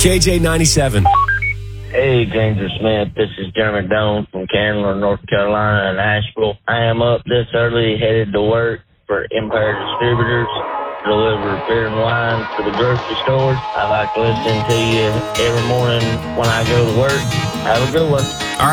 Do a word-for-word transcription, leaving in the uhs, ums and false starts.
K J ninety-seven. Hey, Granger Smith. This is Jeremy Doan from Candler, North Carolina, and Asheville. I am up this early, headed to work for Empire Distributors, deliver beer and wine to the grocery stores. I like listening to you every morning when I go to work. Have a good one. All right.